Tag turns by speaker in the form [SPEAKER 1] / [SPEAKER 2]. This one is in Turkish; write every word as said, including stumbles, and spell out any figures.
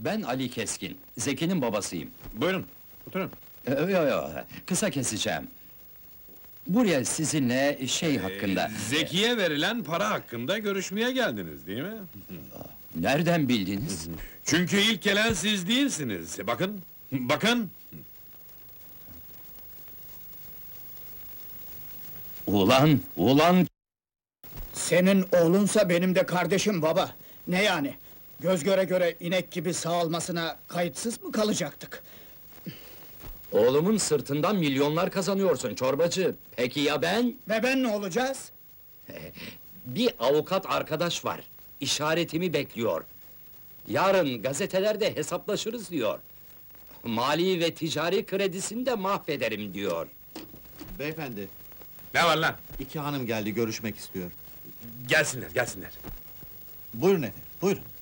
[SPEAKER 1] Ben Ali Keskin, Zeki'nin babasıyım.
[SPEAKER 2] Buyurun, oturun.
[SPEAKER 1] Ee, Yo yo, kısa keseceğim. Buraya sizinle şey hakkında...
[SPEAKER 2] Ee, Zeki'ye verilen para hakkında görüşmeye geldiniz, değil mi?
[SPEAKER 1] Nereden bildiniz?
[SPEAKER 2] Çünkü ilk gelen siz değilsiniz. Bakın, bakın!
[SPEAKER 1] Ulan, ulan!
[SPEAKER 3] Senin oğlunsa benim de kardeşim baba. Ne yani? Göz göre göre inek gibi sağılmasına kayıtsız mı kalacaktık?
[SPEAKER 1] Oğlumun sırtından milyonlar kazanıyorsun çorbacı. Peki ya ben?
[SPEAKER 3] Ve ben ne olacağız?
[SPEAKER 1] Bir avukat arkadaş var. İşaretimi bekliyor. Yarın gazetelerde hesaplaşırız diyor. Mali ve ticari kredisini de mahvederim diyor.
[SPEAKER 4] Beyefendi,
[SPEAKER 2] Ne var lan?
[SPEAKER 4] iki hanım geldi, görüşmek istiyor.
[SPEAKER 2] Gelsinler, gelsinler.
[SPEAKER 4] Buyurun efendim, buyurun.